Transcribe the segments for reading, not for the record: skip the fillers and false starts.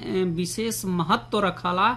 विशेष महत्व रखला।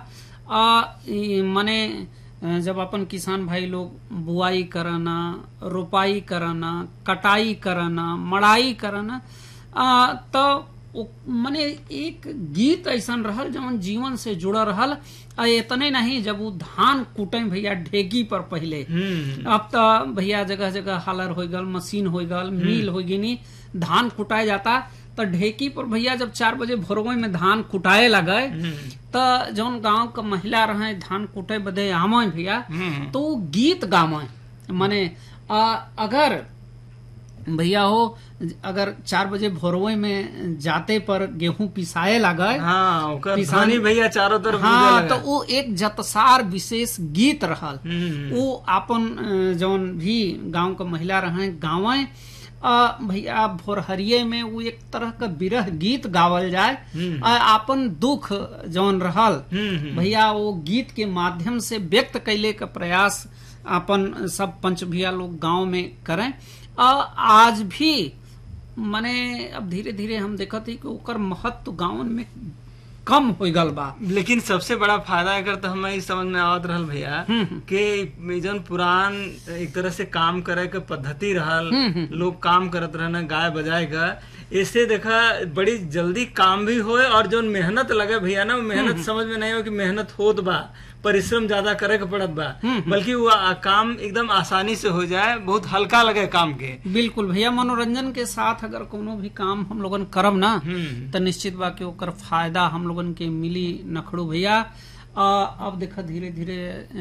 माने जब अपन किसान भाई लोग बुआई करना, रोपाई करना, कटाई करना, मड़ाई करना, तो माने एक गीत ऐसा रहल जवन जीवन से जुड़ा रहल। इतने नहीं, जब वो धान कूटे भैया ढेगी पर पहले, अब तो भैया जगह जगह हालर हो गल, मशीन हो गल, मिल हो गई, धान कुटाया जाता। तो ढेकी पर भैया जब 4 बजे भोरवे में धान कुटाए लगे, तो जौन गांव का महिला रहे धान कुटे बदे आवे भैया, तो वो गीत गावे। माने अगर भैया हो, अगर 4 बजे भोरवे में जाते पर गेहूं पिसाए लगे, पिसानी भैया चारों तरफ, तो वो एक जतसार विशेष गीत रहल। वो अपन जौन भी गांव का महिला रहे गावे भैया भोरहरिये में वो एक तरह का विरह गीत गावल जाए। अपन दुख जौन रहल भैया वो गीत के माध्यम से व्यक्त कैले का प्रयास अपन सब पंच भैया लोग गांव में करें। आज भी माने अब धीरे धीरे हम देखत ही कि ओकर महत्व गांवन में कम हो गल बा। लेकिन सबसे बड़ा फायदा अगर तो हमें समझ में आवत रहल भैया कि जौन पुरान एक तरह से काम करे के पद्धति रहल, लोग काम करत रहना गाय बजाए का, इससे देखा बड़ी जल्दी काम भी होए और जो मेहनत लगे भैया ना, मेहनत समझ में नहीं हो कि मेहनत होत बा, परिश्रम ज्यादा करे के पड़त बा, बल्कि वो काम एकदम आसानी से हो जाए, बहुत हल्का लगे काम के। बिल्कुल भैया, मनोरंजन के साथ अगर कोनो भी काम हम लोगन करब ना, तो निश्चित बा कि ओकर फायदा हम लोगन के मिली नखड़ू भैया। अब देखा धीरे धीरे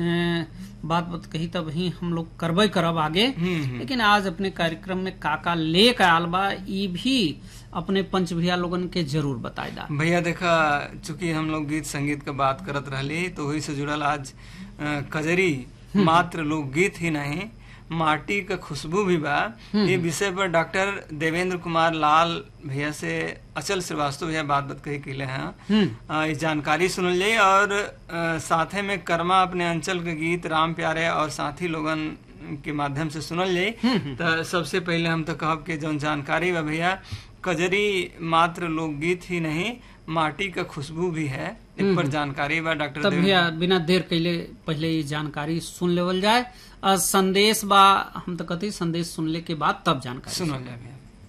बात कही तब ही हम लोग करबे करब आगे। लेकिन आज अपने कार्यक्रम में काका ले का आल बा, ये भी अपने पंच भैया लोगन के जरूर बताए दा। भैया देखा, चूंकि हम लोग गीत संगीत का बात करत रहली, तो वही से जुड़ल आज कजरी मात्र लोकगीत ही नहीं, माटी का खुशबू भी बा। ये विषय पर डॉक्टर देवेंद्र कुमार लाल भैया से अचल श्रीवास्तव भैया बात कही कैले हैं। इस जानकारी सुनल जाये और साथे में कर्मा अपने अंचल के गीत राम प्यारे और साथी लोगन के माध्यम से सुनल जाये। तो सबसे पहले हम तो कहब कि जो जानकारी बा भैया, कजरी मात्र लोकगीत ही नहीं, माटी का खुशबू भी है। एक पर जानकारी बा डॉक्टर तब भैया बिना देर कैले पहले ये जानकारी सुन लेवल जाए। संदेश बा, हम तो कहते संदेश सुनले के बाद तब जानकारी सुनल जाए।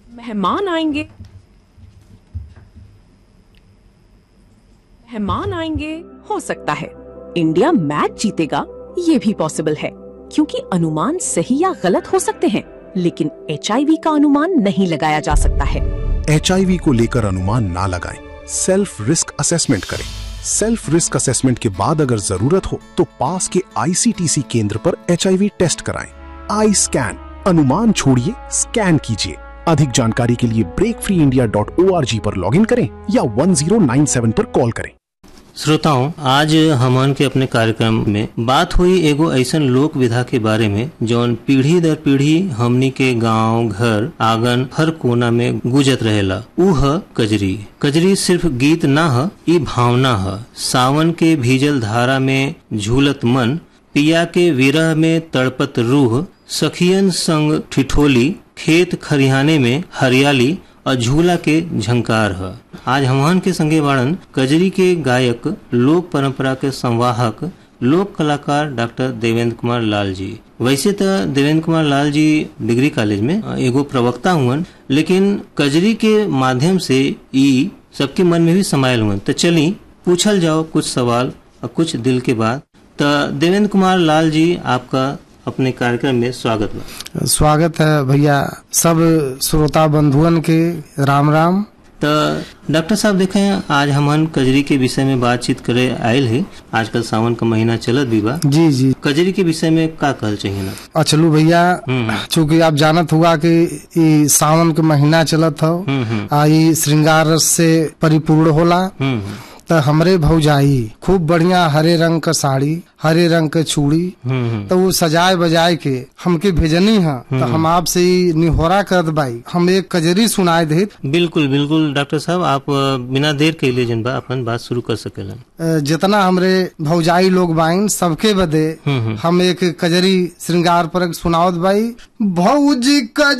मेहमान आएंगे हो सकता है इंडिया मैच जीतेगा, ये भी पॉसिबल है, क्योंकि अनुमान सही या गलत हो सकते हैं, लेकिन HIV का अनुमान नहीं लगाया जा सकता है। HIV को लेकर अनुमान ना लगाएं, सेल्फ रिस्क असेसमेंट करें। सेल्फ रिस्क असेसमेंट के बाद अगर जरूरत हो तो पास के ICTC केंद्र पर HIV टेस्ट कराएं। आई स्कैन, अनुमान छोड़िए, स्कैन कीजिए। अधिक जानकारी के लिए breakfreeindia.org पर लॉगिन करें या 1097 पर कॉल करें। श्रोताओं, आज हमन के अपने कार्यक्रम में बात हुई एगो ऐसन लोक विधा के बारे में जौन पीढ़ी दर पीढ़ी हमनी के गांव, घर, आंगन हर कोना में गुजत रहेला। ऊ ह कजरी। कजरी सिर्फ गीत ना ह, ई भावना ह। सावन के भीजल धारा में झूलत मन, पिया के विरह में तड़पत रूह, सखियन संग ठिठोली, खेत खरिहाने में हरियाली और झूला के झंकार है। आज हमहन के संगे बाड़न कजरी के गायक, लोक परंपरा के संवाहक, लोक कलाकार डॉक्टर देवेंद्र कुमार लाल जी। वैसे तो देवेंद्र कुमार लाल जी डिग्री कॉलेज में एगो प्रवक्ता हुअन, लेकिन कजरी के माध्यम से ई सबके मन में भी समायल हुअन। तो चली पूछल जाओ कुछ सवाल और कुछ दिल के बात। तो देवेंद्र कुमार लाल जी, आपका अपने कार्यक्रम में स्वागत बा। स्वागत है भैया, सब श्रोता बंधुअन के राम राम। तो डॉक्टर साहब देखें, आज हमन कजरी के विषय में बातचीत करे आयल है। आजकल सावन का महीना चलत भी बा। जी जी, कजरी के विषय में का कहल चाहिए ना? चलो भैया, चूँकि आप जानत हुआ कि ये सावन के महीना चलत हो, ये श्रृंगार रस से परिपूर्ण होला। तो हमरे भौजाई खूब बढ़िया हरे रंग का साड़ी, हरे रंग के चूड़ी, तो वो सजाए बजाए के हमके भेजनी है। तो हम आपसे निहोरा करत बाई, हम एक कजरी सुनाए दे। बिल्कुल बिल्कुल डॉक्टर साहब, आप बिना देर के लिए जन बा अपन बात शुरू कर सकेलन। जितना हमरे भौजाई लोग बाइन सबके बदे हम एक कजरी श्रृंगार पर सुनावत बाई। भौजी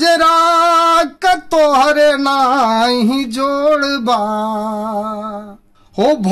कजरा का तोहरे नाही जोड़ बा, हो